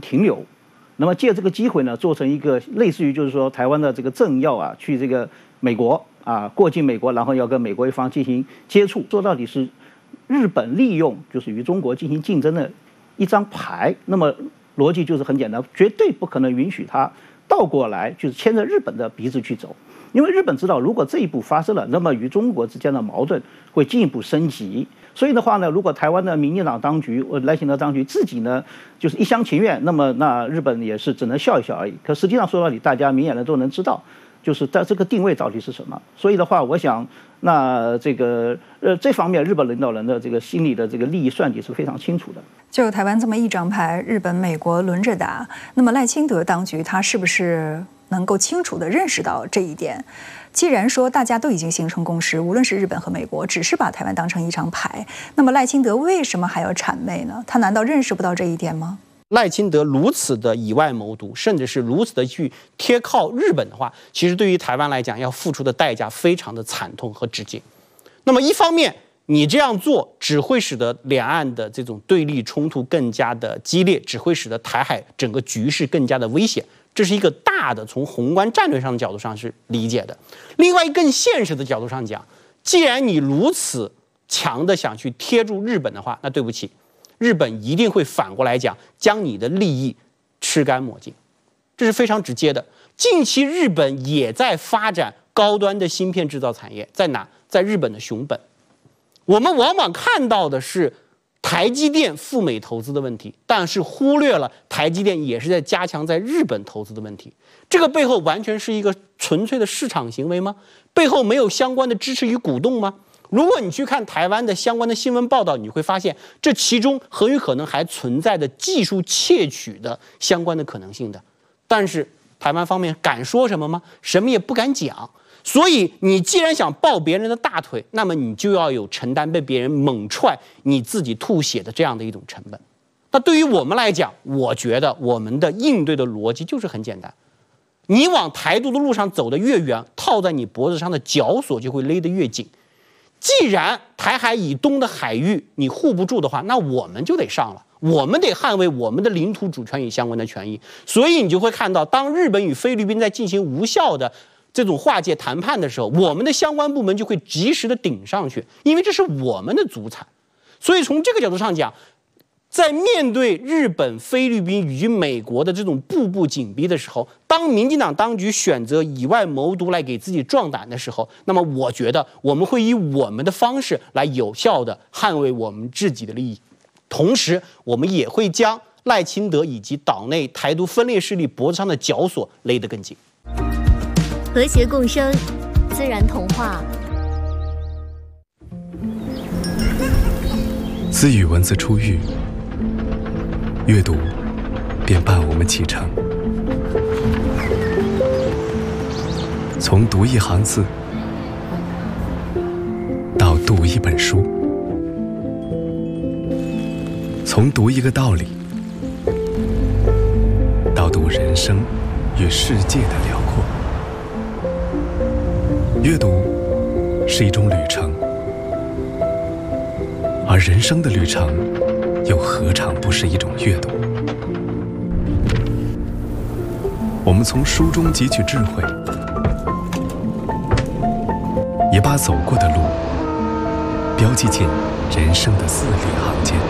停留。那么借这个机会呢，做成一个类似于就是说台湾的这个政要啊，去这个美国啊，过境美国，然后要跟美国一方进行接触，说到底是日本利用就是与中国进行竞争的一张牌。那么逻辑就是很简单，绝对不可能允许他倒过来就是牵着日本的鼻子去走，因为日本知道如果这一步发生了，那么与中国之间的矛盾会进一步升级。所以的话呢，如果台湾的民进党当局、赖清德当局自己呢就是一厢情愿，那日本也是只能笑一笑而已。可实际上说到底，大家明眼人都能知道，就是在这个定位到底是什么。所以的话，我想那这方面日本领导人的这个心里的这个利益算计是非常清楚的。 就台湾这么一张牌，日本、美国轮着打，那么赖清德当局他是不是能够清楚地认识到这一点？既然说大家都已经形成共识，无论是日本和美国，只是把台湾当成一张牌，那么赖清德为什么还要谄媚呢？他难道认识不到这一点吗？ 赖清德如此的以外谋独，甚至是如此的去贴靠日本的话，其实对于台湾来讲，要付出的代价非常的惨痛和直接。那么一方面，你这样做只会使得两岸的这种对立冲突更加的激烈，只会使得台海整个局势更加的危险。这是一个大的从宏观战略上的角度上是理解的。另外更现实的角度上讲，既然你如此强的想去贴住日本的话，那对不起，日本一定会反过来讲，将你的利益吃干抹净，这是非常直接的。近期日本也在发展高端的芯片制造产业，在哪？在日本的熊本。我们往往看到的是台积电赴美投资的问题，但是忽略了台积电也是在加强在日本投资的问题。这个背后完全是一个纯粹的市场行为吗？背后没有相关的支持与鼓动吗？如果你去看台湾的相关的新闻报道，你会发现这其中很有可能还存在的技术窃取的相关的可能性的。但是台湾方面敢说什么吗？什么也不敢讲。所以你既然想抱别人的大腿，那么你就要有承担被别人猛踹你自己吐血的这样的一种成本。那对于我们来讲，我觉得我们的应对的逻辑就是很简单，你往台独的路上走得越远，套在你脖子上的绞索就会勒得越紧。既然台海以东的海域你护不住的话，那我们就得上了，我们得捍卫我们的领土主权与相关的权益。所以你就会看到，当日本与菲律宾在进行无效的这种划界谈判的时候，我们的相关部门就会及时的顶上去，因为这是我们的祖产。所以从这个角度上讲，在面对日本、菲律宾与美国的这种步步紧逼的时候，当民进党当局选择以外谋独来给自己壮胆的时候，那么我觉得我们会以我们的方式来有效的捍卫我们自己的利益，同时我们也会将赖清德以及岛内台独分裂势力脖子上的绞索勒得更紧。 和谐共生，自然童话。 自与文字初遇，阅读便伴我们启程。从读一行字到读一本书，从读一个道理到读人生与世界的辽阔。阅读是一种旅程，而人生的旅程又何尝不是一种阅读？我们从书中汲取智慧，也把走过的路标记进人生的字里行间。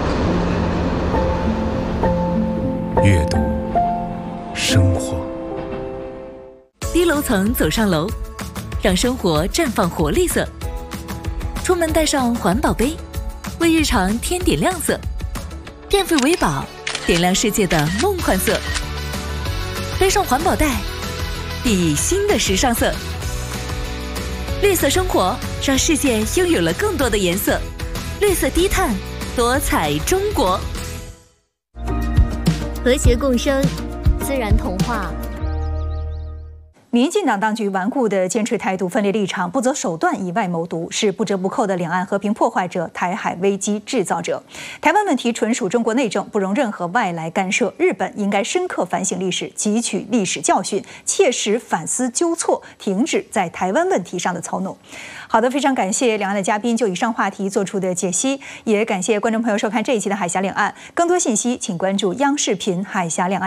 阅读，生活。 低楼层走上楼，让生活绽放活力色。出门带上环保杯，为日常添点亮色。电费为宝，点亮世界的梦幻色。背上环保袋，熠熠新的时尚色。绿色生活，让世界拥有了更多的颜色。绿色低碳，多彩中国。 和谐共生，自然童话。 民进党当局顽固地坚持台独分裂立场，不择手段以外谋独，是不折不扣的两岸和平破坏者、台海危机制造者。台湾问题纯属中国内政，不容任何外来干涉。日本应该深刻反省历史，汲取历史教训，切实反思纠错，停止在台湾问题上的操弄。好的，非常感谢两岸的嘉宾就以上话题做出的解析，也感谢观众朋友收看这一期的海峡两岸。更多信息，请关注央视频海峡两岸。